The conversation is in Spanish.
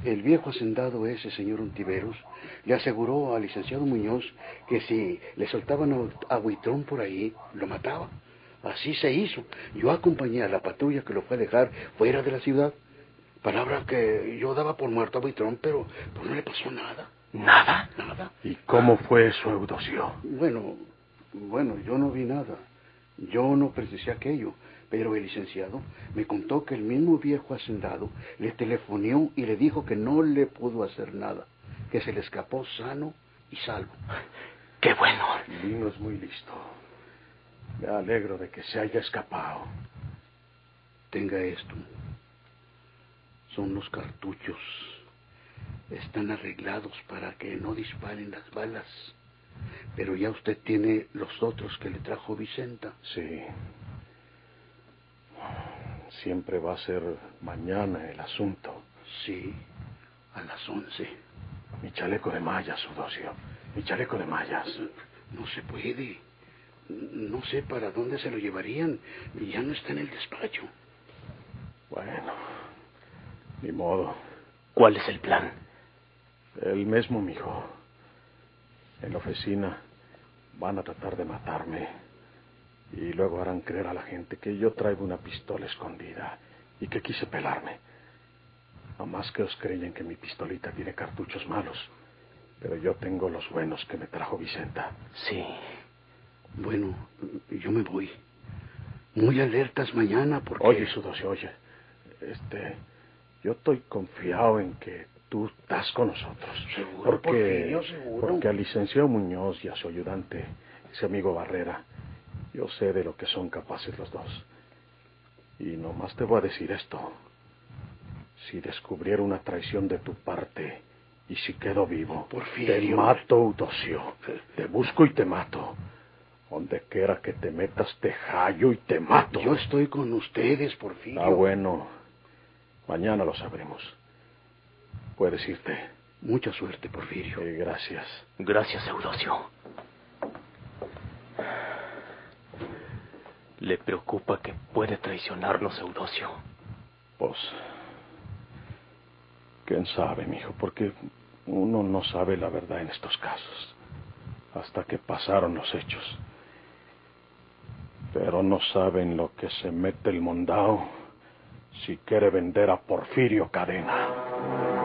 El viejo hacendado ese, señor Ontiveros, le aseguró al licenciado Muñoz que si le soltaban a Huitrón por ahí, lo mataba. Así se hizo. Yo acompañé a la patrulla que lo fue a dejar fuera de la ciudad. Palabra que yo daba por muerto a Buitrón, pero pues no le pasó nada. ¿Nada? Nada. ¿Y cómo fue eso, Eudocio? Bueno, yo no vi nada. Yo no presencié aquello. Pero el licenciado me contó que el mismo viejo hacendado le telefoneó y le dijo que no le pudo hacer nada, que se le escapó sano y salvo. ¡Qué bueno! Lino es muy listo. Me alegro de que se haya escapado. Tenga esto. Son los cartuchos. Están arreglados para que no disparen las balas. Pero ya usted tiene los otros que le trajo Vicenta. Sí. Siempre va a ser mañana el asunto. Sí, a las 11. Mi chaleco de mallas, Eudocio. Mi chaleco de mallas. No se puede. No sé para dónde se lo llevarían. Ya no está en el despacho. Bueno, ni modo. ¿Cuál es el plan? El mismo, mijo. En la oficina van a tratar de matarme. Y luego harán creer a la gente que yo traigo una pistola escondida y que quise pelarme. A más que os creyen que mi pistolita tiene cartuchos malos. Pero yo tengo los buenos que me trajo Vicenta. Sí. Bueno, yo me voy. Muy alertas mañana porque... Oye, Eudocio, oye. Yo estoy confiado en que tú estás con nosotros. Seguro, Porfirio, seguro. Porque al licenciado Muñoz y a su ayudante, ese amigo Barrera, yo sé de lo que son capaces los dos. Y nomás te voy a decir esto. Si descubriera una traición de tu parte y si quedo vivo, Porfirio, te mato, Eudocio. Te busco y te mato. Donde quiera que te metas, te hallo y te mato. Yo estoy con ustedes, Porfirio. Ah, bueno. Mañana lo sabremos. Puedes irte. Mucha suerte, Porfirio. Gracias. Gracias, Eudocio. Le preocupa que puede traicionarnos, Eudocio. Pues, quién sabe, mijo, porque uno no sabe la verdad en estos casos. Hasta que pasaron los hechos. Pero no saben lo que se mete el mondao si quiere vender a Porfirio Cadena.